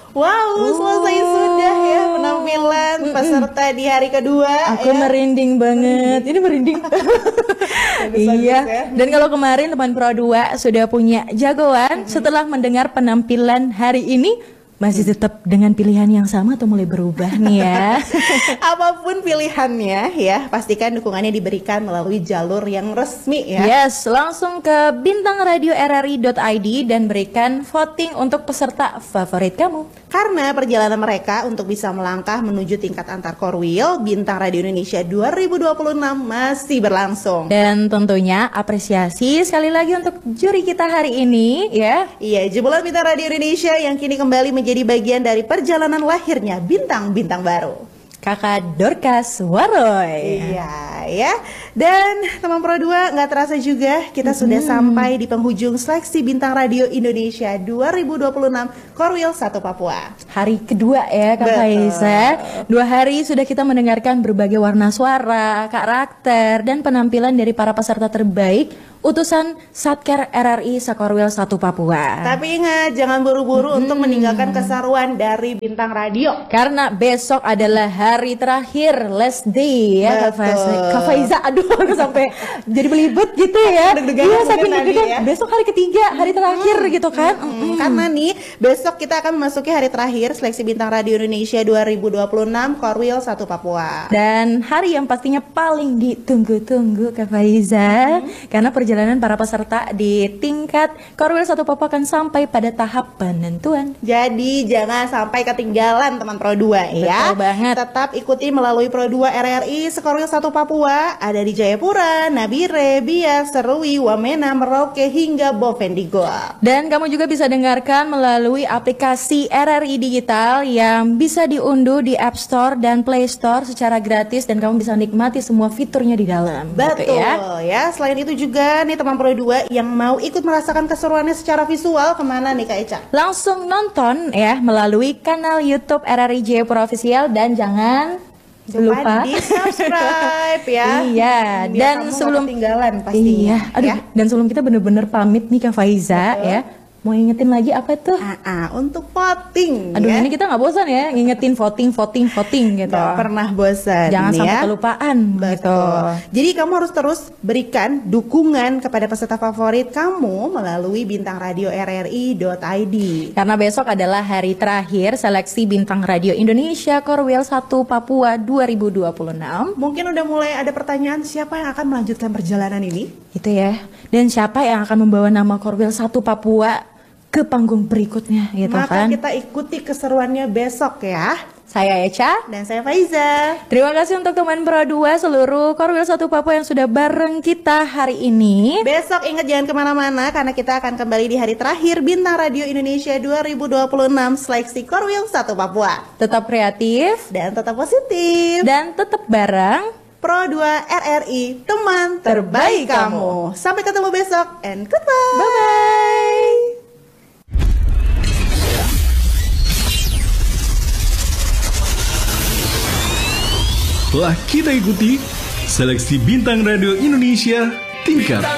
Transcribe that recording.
Wow, selesai sudah ya penampilan peserta di hari kedua. Aku merinding banget. Ini merinding. Iya. Dan kalau kemarin teman Pro 2 sudah punya jagoan, setelah mendengar penampilan hari ini masih tetap dengan pilihan yang sama atau mulai berubah nih ya? Apapun pilihannya ya, pastikan dukungannya diberikan melalui jalur yang resmi ya. Yes, langsung ke bintangradioRRI.id dan berikan voting untuk peserta favorit kamu. Karena perjalanan mereka untuk bisa melangkah menuju tingkat antar korwil Bintang Radio Indonesia 2026 masih berlangsung. Dan tentunya apresiasi sekali lagi untuk juri kita hari ini ya. Iya, jebolan Bintang Radio Indonesia yang kini kembali menjadi bagian dari perjalanan lahirnya bintang-bintang baru. Kakak Dorcas Waroy. Iya ya. Dan teman Pro 2, nggak terasa juga kita sudah sampai di penghujung seleksi Bintang Radio Indonesia 2026 Korwil 1 Papua. Hari kedua ya Kak Betul. Faiza. 2 hari sudah kita mendengarkan berbagai warna suara, karakter, dan penampilan dari para peserta terbaik utusan Satker RRI Sakorwil 1 Papua. Tapi ingat, jangan buru-buru untuk meninggalkan keseruan dari Bintang Radio. Karena besok adalah hari terakhir, last day ya Kak Betul. Faiza. Aduh, aku sampai jadi belibet gitu ya. Deg-degan Iya, mungkin sampai tadi deg-degan. ya. Besok hari ketiga, hari terakhir gitu kan. Karena nih, besok kita akan memasuki hari terakhir seleksi Bintang Radio Indonesia 2026 Korwil 1 Papua. Dan hari yang pastinya paling ditunggu-tunggu Kak Faiza, karena perjalanan para peserta di tingkat Korwil 1 Papua akan sampai pada tahap penentuan. Jadi jangan sampai ketinggalan teman Pro 2 ya. Betul banget. Tetap ikuti melalui Pro 2 RRI Sekorwil 1 Papua. Ada di Jayapura, Nabire, Biak, Serui, Wamena, Merauke hingga Bovendigul. Dan kamu juga bisa dengarkan melalui aplikasi RRI Digital yang bisa diunduh di App Store dan Play Store secara gratis, dan kamu bisa nikmati semua fiturnya di dalam. Betul Gitu ya. Selain itu juga nih teman Pro 2 yang mau ikut merasakan keseruannya secara visual, kemana nih Kak Eca? Langsung nonton ya melalui kanal YouTube RRI Jayapura Official, dan jangan lupa di subscribe ya. Iya, Biar dan kamu sebelum nggak ketinggalan pastinya. Iya, aduh, ya. dan sebelum kita bener-bener pamit nih Kak Faiza ya, mau ingetin lagi apa tuh? Untuk voting. Aduh, ya. ini kita nggak bosan ya ngingetin voting gitu. Nggak pernah bosan. Jangan sampai ya. kelupaan gitu. Betul. Jadi kamu harus terus berikan dukungan kepada peserta favorit kamu melalui bintangradioRRI.id. Karena besok adalah hari terakhir seleksi Bintang Radio Indonesia Korwil 1 Papua 2026. Mungkin udah mulai ada pertanyaan, siapa yang akan melanjutkan perjalanan ini? Gitu ya. Dan siapa yang akan membawa nama Korwil 1 Papua ke panggung berikutnya gitu Maka kan. kita ikuti keseruannya besok ya. Saya Eca. Dan saya Faiza. Terima kasih untuk teman Pro 2 seluruh Korwil 1 Papua yang sudah bareng kita hari ini. Besok ingat jangan kemana-mana, karena kita akan kembali di hari terakhir Bintang Radio Indonesia 2026 seleksi Korwil 1 Papua. Tetap kreatif Dan tetap positif. dan tetap bareng. Pro 2 RRI, teman terbaik kamu. Sampai ketemu besok and goodbye. Bye-bye. Telah kita ikuti seleksi Bintang Radio Indonesia tingkat